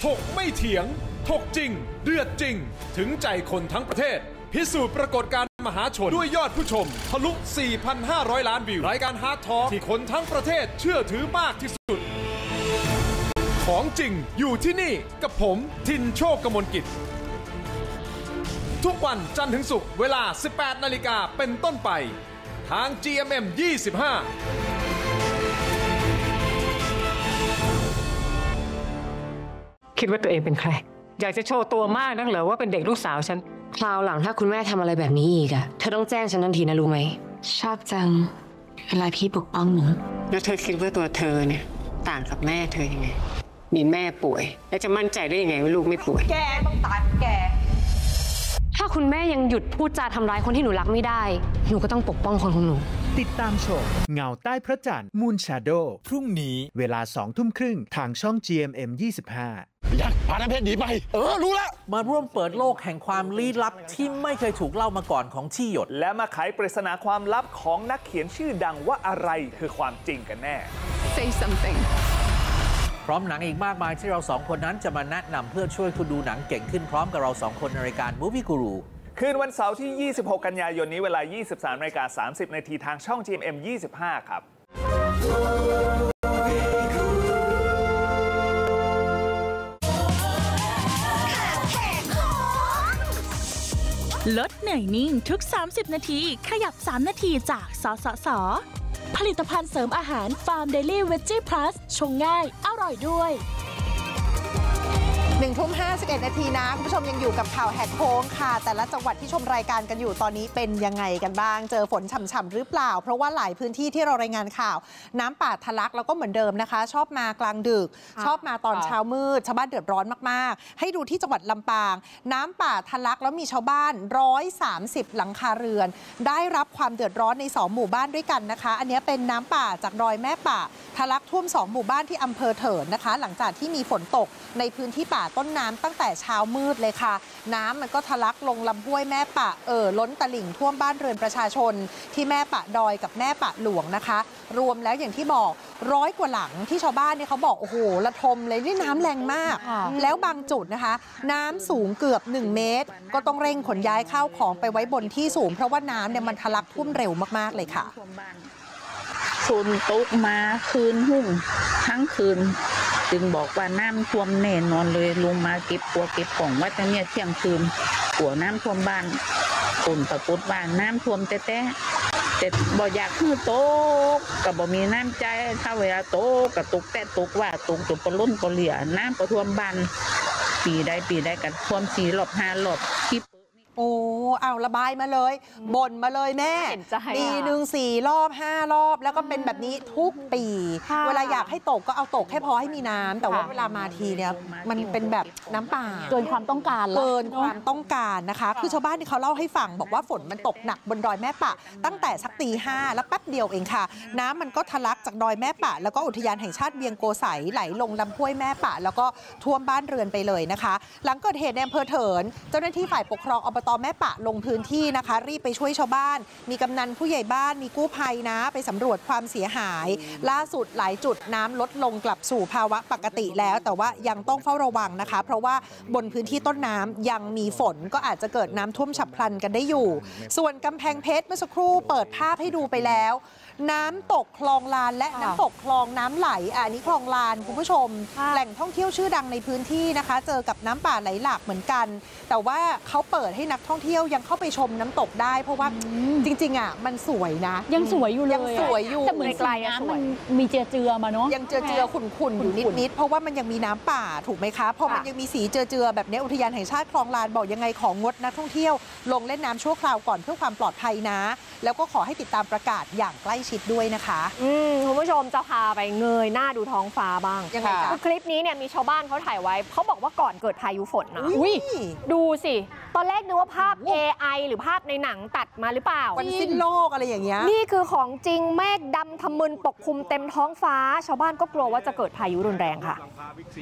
ถกไม่เถียงถกจริงเดือดจริงถึงใจคนทั้งประเทศพิสูจน์ปรากฏการณ์มหาชนด้วยยอดผู้ชมทะลุ 4,500 ล้านวิวรายการฮาร์ดทอล์กที่คนทั้งประเทศเชื่อถือมากที่สุดของจริงอยู่ที่นี่กับผมทินโชคกมลกิจทุกวันจันทร์ถึงศุกร์เวลา 18 นาฬิกาเป็นต้นไปทาง GMM 25 คิดว่าตัวเองเป็นใครอยากจะโชว์ตัวมากนักเหรอว่าเป็นเด็กลูกสาวฉันคราวหลังถ้าคุณแม่ทำอะไรแบบนี้อีกอะเธอต้องแจ้งฉันทันทีนะรู้ไหมชอบจังเวลาพี่ปกป้องหนูแล้วเธอคิดว่าตัวเธอเนี่ยต่างกับแม่เธอยังไงมีแม่ป่วยแล้วจะมั่นใจได้ยังไงว่าลูกไม่ป่วยแกต้องตายแกถ้าคุณแม่ยังหยุดพูดจาทำร้ายคนที่หนูรักไม่ได้หนูก็ต้องปกป้องคนของหนูติดตามชมเงาใต้พระจันทร์ Moon Shadow พรุ่งนี้เวลา 20:30 ทางช่อง GMM 25 ยักษ์พาทางเพศหนีไปรู้แล้วมาร่วมเปิดโลกแห่งความลี้ลับที่ไม่เคยถูกเล่ามาก่อนของที่หยดและมาไขปริศนาความลับของนักเขียนชื่อดังว่าอะไรคือความจริงกันแน่ Say something พร้อมหนังอีกมากมายที่เราสองคนนั้นจะมาแนะนำเพื่อช่วยคุณดูหนังเก่งขึ้นพร้อมกับเราสองคนในรายการ Movie Guru คืนวันเสาร์ที่ 26 กันยายนนี้เวลา 23:30 น.ทางช่อง GMM 25 ครับลดเหนื่อยนิ่งทุก30นาทีขยับ3นาทีจากสสส.ผลิตภัณฑ์เสริมอาหารฟาร์มเดลี่เวจจี้พลัสชงง่ายอร่อยด้วย 1:51 นาทีนะคุณผู้ชมยังอยู่กับข่าวแหกโค้งค่ะแต่ละจังหวัดที่ชมรายการกันอยู่ตอนนี้เป็นยังไงกันบ้างเจอฝนฉ่ำๆหรือเปล่าเพราะว่าหลายพื้นที่ที่เรารายงานข่าวน้ำป่าทะลักแล้วก็เหมือนเดิมนะคะชอบมากลางดึกชอบมาตอนเช้ามืดชาวบ้านเดือดร้อนมากๆให้ดูที่จังหวัดลำปางน้ำป่าทะลักแล้วมีชาวบ้าน130หลังคาเรือนได้รับความเดือดร้อนใน2หมู่บ้านด้วยกันนะคะอันนี้เป็นน้ำป่าจากดอยแม่ป่าทะลักท่วม2หมู่บ้านที่อำเภอเถินนะคะหลังจากที่มีฝนตกในพื้นที่ป่าต้นน้ำตั้งแต่เช้ามืดเลยค่ะน้ำมันก็ทะลักลงลำห้วยแม่ปะล้นตลิ่งท่วมบ้านเรือนประชาชนที่แม่ปะดอยกับแม่ปะหลวงนะคะรวมแล้วอย่างที่บอก100 กว่าหลังที่ชาวบ้านเนี่ยเขาบอกโอ้โหระทมเลยนี่น้ำแรงมากแล้วบางจุดนะคะน้ำสูงเกือบ1 เมตรก็ต้องเร่งขนย้ายข้าวของไปไว้บนที่สูงเพราะว่าน้ำเนี่ยมันทะลักท่วมเร็วมากๆเลยค่ะฝนตกมาคืนหุ่มทั้งคืนจึงบอกว่าน้ำท่วมแน่นอนเลยลงมาเก็บตัวเก็บของว่าจะเนี่ยเที่ยงคืนหัวน้ำท่วมบ้านฝนปรากฏว่าน้ำท่วมแต่บ่อยากคือโตกกับบ่มีน้ำใจถ้าเวลาโตกกับตกแต่ตกว่าตกจนปล้นปเหลี่ยน้ำก็ท่วมบ้านปีได้กันท่วม4 รอบ 5 รอบที่โอ้เอาระบายมาเลยบ่นมาเลยแม่ปีหนึ่ง4 รอบ 5 รอบแล้วก็เป็นแบบนี้ทุกปีเวลาอยากให้ตกก็เอาตกให้พอให้มีน้ำแต่ว่าเวลามาทีเนี่ยมันเป็นแบบน้ำป่าเกินความต้องการเกินความต้องการนะคะคือชาวบ้านที่เขาเล่าให้ฟังบอกว่าฝนมันตกหนักบนดอยแม่ปะตั้งแต่สักตี 5แล้วแป๊บเดียวเองค่ะน้ำมันก็ทะลักจากดอยแม่ปะแล้วก็อุทยานแห่งชาติเวียงโกไสไหลลงลำห้วยแม่ปะแล้วก็ท่วมบ้านเรือนไปเลยนะคะหลังเกิดเหตุในอำเภอเถินเจ้าหน้าที่ฝ่ายปกครองอบต.แม่ปะลงพื้นที่นะคะรีบไปช่วยชาวบ้านมีกำนันผู้ใหญ่บ้านมีกู้ภัยนะไปสำรวจความเสียหายล่าสุดหลายจุดน้ำลดลงกลับสู่ภาวะปกติแล้วแต่ว่ายังต้องเฝ้าระวังนะคะเพราะว่าบนพื้นที่ต้นน้ำยังมีฝนก็อาจจะเกิดน้ำท่วมฉับพลันกันได้อยู่ส่วนกำแพงเพชรเมื่อสักครู่เปิดภาพให้ดูไปแล้วน้ำตกคลองลานและน้ำตกคลองน้ำไหลอันนี้คลองลานคุณผู้ชมแหล่งท่องเที่ยวชื่อดังในพื้นที่นะคะเจอกับน้ำป่าไหลหลากเหมือนกันแต่ว่าเขาเปิดให้นักท่องเที่ยวยังเข้าไปชมน้ำตกได้เพราะว่าจริงๆอ่ะมันสวยนะยังสวยอยู่เลยยังสวยอยู่แต่เหมือนไกลน้ำมันมีเจือมาเนาะยังเจือขุ่นๆอยู่นิดๆเพราะว่ามันยังมีน้ำป่าถูกไหมคะพอมันยังมีสีเจือแบบนี้อุทยานแห่งชาติคลองลานบอกยังไงของงดนักท่องเที่ยวลงเล่นน้ำชั่วคราวก่อนเพื่อความปลอดภัยนะแล้วก็ขอให้ติดตามประกาศอย่างใกล้ชิดด้วยนะคะคุณผู้ชมจะพาไปเงยหน้าดูท้องฟ้าบ้างยังไงคะคลิปนี้เนี่ยมีชาวบ้านเขาถ่ายไว้เขาบอกว่าก่อนเกิดพายุฝนนะดูสิตอนแรกนึกว่าภาพ AI หรือภาพในหนังตัดมาหรือเปล่าวันสิ้นโลกอะไรอย่างเงี้ยนี่คือของจริงเมฆดำทะมึนปกคลุมเต็มท้องฟ้าชาวบ้านก็กลัวว่าจะเกิดพายุรุนแรงค่ะ